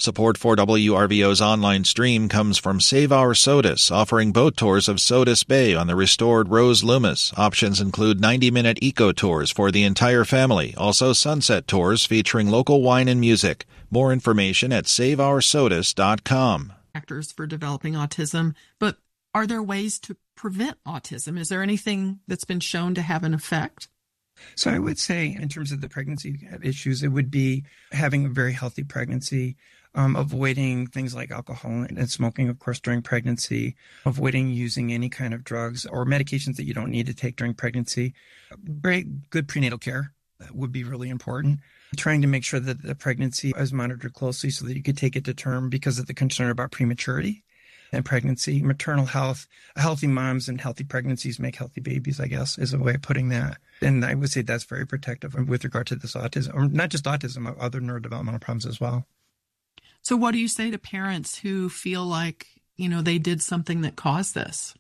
Support for WRVO's online stream comes from Save Our Sodus, offering boat tours of Sodus Bay on the restored Rose Loomis. Options include 90-minute eco tours for the entire family, also sunset tours featuring local wine and music. More information at saveoursodus.com. Factors for developing autism, but are there ways to prevent autism? Is there anything that's been shown to have an effect? So I would say in terms of the pregnancy issues, it would be having a very healthy pregnancy, avoiding things like alcohol and smoking, of course, during pregnancy, avoiding using any kind of drugs or medications that you don't need to take during pregnancy. Very good prenatal care would be really important. Trying to make sure that the pregnancy is monitored closely so that you could take it to term because of the concern about prematurity and pregnancy. Maternal health, healthy moms and healthy pregnancies make healthy babies, I guess, is a way of putting that. And I would say that's very protective with regard to this autism, or not just autism, other neurodevelopmental problems as well. So what do you say to parents who feel like, they did something that caused this?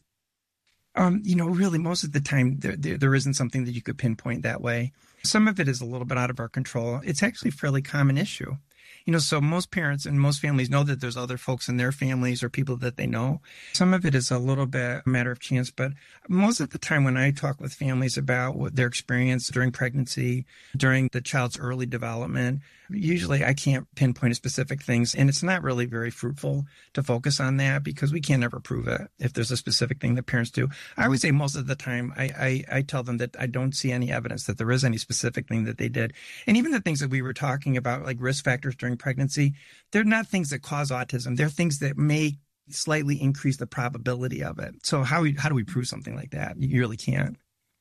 Really, most of the time, there isn't something that you could pinpoint that way. Some of it is a little bit out of our control. It's actually a fairly common issue. So most parents and most families know that there's other folks in their families or people that they know. Some of it is a little bit a matter of chance, but most of the time when I talk with families about what their experience during pregnancy, during the child's early development, usually I can't pinpoint specific things, and it's not really very fruitful to focus on that because we can't ever prove it if there's a specific thing that parents do. I would say most of the time I tell them that I don't see any evidence that there is any specific thing that they did. And even the things that we were talking about, like risk factors during pregnancy, they're not things that cause autism. They're things that may slightly increase the probability of it. So how do we prove something like that? You really can't.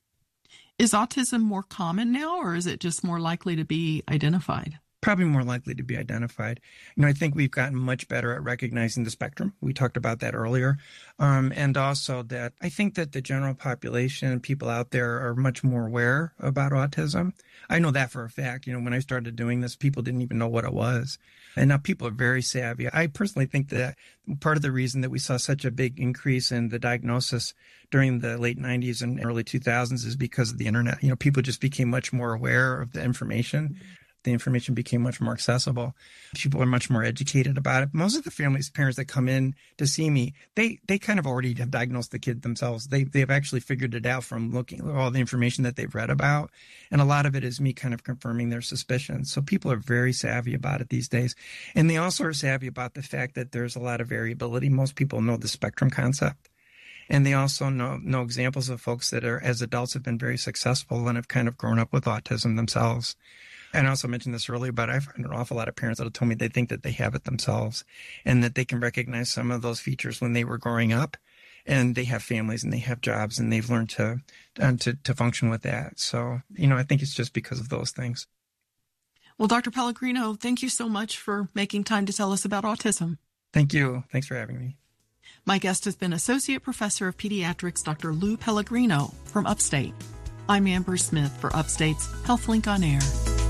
Is autism more common now, or is it just more likely to be identified? Probably more likely to be identified. I think we've gotten much better at recognizing the spectrum. We talked about that earlier. And also that I think that the general population, people out there are much more aware about autism. I know that for a fact. When I started doing this, people didn't even know what it was. And now people are very savvy. I personally think that part of the reason that we saw such a big increase in the diagnosis during the late 90s and early 2000s is because of the internet. People just became much more aware of the information. The information became much more accessible. People are much more educated about it. Most of the parents that come in to see me, they kind of already have diagnosed the kid themselves. They've actually figured it out from looking at all the information that they've read about. And a lot of it is me kind of confirming their suspicions. So people are very savvy about it these days. And they also are savvy about the fact that there's a lot of variability. Most people know the spectrum concept. And they also know examples of folks that are, as adults, have been very successful and have kind of grown up with autism themselves. And I also mentioned this earlier, but I've had an awful lot of parents that have told me they think that they have it themselves and that they can recognize some of those features when they were growing up, and they have families and they have jobs and they've learned to function with that. So, I think it's just because of those things. Well, Dr. Pellegrino, thank you so much for making time to tell us about autism. Thank you. Thanks for having me. My guest has been Associate Professor of Pediatrics, Dr. Lou Pellegrino from Upstate. I'm Amber Smith for Upstate's HealthLink on Air.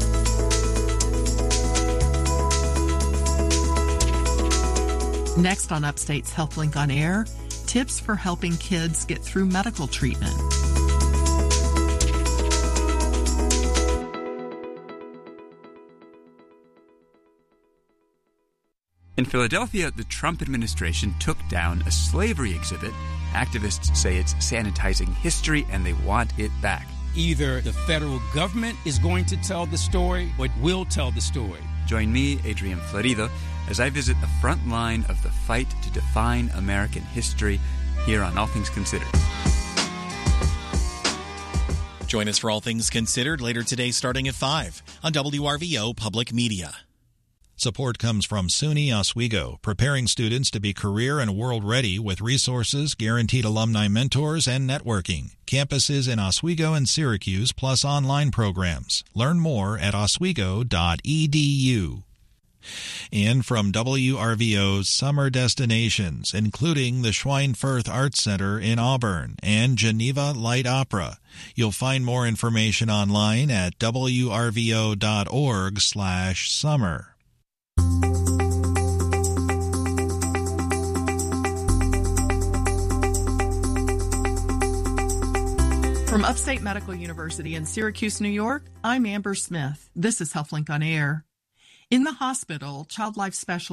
Next on Upstate's HealthLink on Air, tips for helping kids get through medical treatment. In Philadelphia, the Trump administration took down a slavery exhibit. Activists say it's sanitizing history and they want it back. Either the federal government is going to tell the story or it will tell the story. Join me, Adrian Florido, as I visit the front line of the fight to define American history here on All Things Considered. Join us for All Things Considered later today starting at 5 on WRVO Public Media. Support comes from SUNY Oswego, preparing students to be career and world ready with resources, guaranteed alumni mentors, and networking. Campuses in Oswego and Syracuse, plus online programs. Learn more at oswego.edu. And from WRVO's summer destinations, including the Schweinfurth Arts Center in Auburn and Geneva Light Opera. You'll find more information online at wrvo.org/summer. From Upstate Medical University in Syracuse, New York, I'm Amber Smith. This is HealthLink on Air. In the hospital, Child Life Specialist